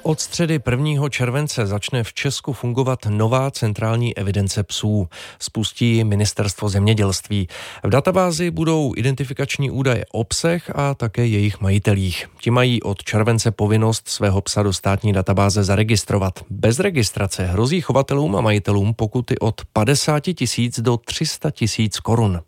Od středy 1. července začne v Česku fungovat nová centrální evidence psů. Spustí Ministerstvo zemědělství. V databázi budou identifikační údaje o psech a také jejich majitelích. Ti mají od července povinnost svého psa do státní databáze zaregistrovat. Bez registrace hrozí chovatelům a majitelům pokuty od 50 000 do 300 000 korun.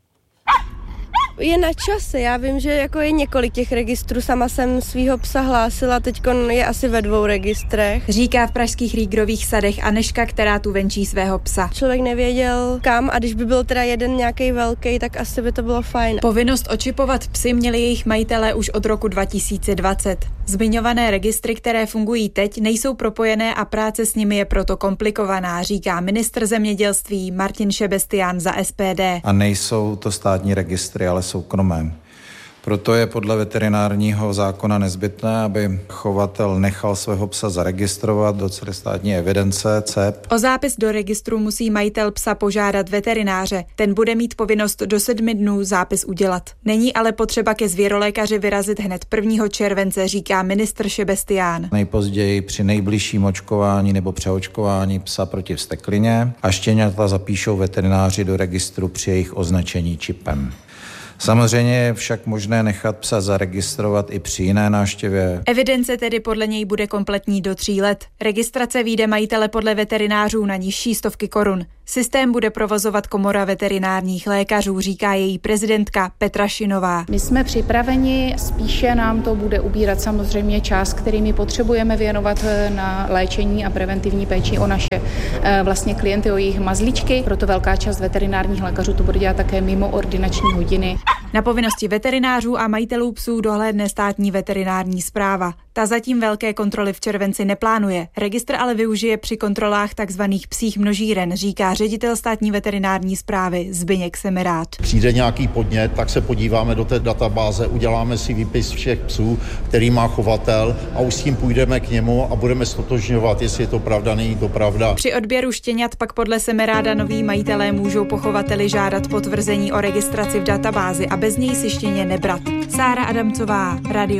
Je na čase, já vím, že jako je několik těch registrů, sama jsem svýho psa hlásila, teďkon je asi ve 2 registrech. Říká v pražských Rýgrových sadech Anežka, která tu venčí svého psa. Člověk nevěděl kam a když by byl teda jeden nějaký velký, tak asi by to bylo fajn. Povinnost očipovat psy měli jejich majitelé už od roku 2020. Zmiňované registry, které fungují teď, nejsou propojené a práce s nimi je proto komplikovaná, říká ministr zemědělství Martin Šebestián za SPD. A nejsou to státní registry, ale soukromé. Proto je podle veterinárního zákona nezbytné, aby chovatel nechal svého psa zaregistrovat do celostátní evidence CEP. O zápis do registru musí majitel psa požádat veterináře. Ten bude mít povinnost do 7 dnů zápis udělat. Není ale potřeba ke zvěrolékaři vyrazit hned 1. července, říká ministr Šebestián. Nejpozději při nejbližším očkování nebo přeočkování psa proti vzteklině a štěňata zapíšou veterináři do registru při jejich označení čipem. Samozřejmě je však možné nechat psa zaregistrovat i při jiné návštěvě. Evidence tedy podle něj bude kompletní do 3 let. Registrace vyjde majitele podle veterinářů na nižší stovky korun. Systém bude provozovat Komora veterinárních lékařů, říká její prezidentka Petra Šinová. My jsme připraveni, spíše nám to bude ubírat samozřejmě čas, který my potřebujeme věnovat na léčení a preventivní péči o naše vlastně klienty, o jejich mazlíčky. Proto velká část veterinárních lékařů to bude dělat také mimo ordinační hodiny. Na povinnosti veterinářů a majitelů psů dohlédne státní veterinární správa. Ta zatím velké kontroly v červenci neplánuje. Registr ale využije při kontrolách takzvaných psích množíren, říká ředitel státní veterinární správy Zbyněk Semerád. Přijde nějaký podnět, tak se podíváme do té databáze, uděláme si výpis všech psů, který má chovatel a už s tím půjdeme k němu a budeme ztotožňovat, jestli je to pravda, není to pravda. Při odběru štěňat pak podle Semeráda noví majitelé můžou po chovateli žádat potvrzení o registraci v databázi a bez něj si štěně nebrat. Sára Adamcová, Radio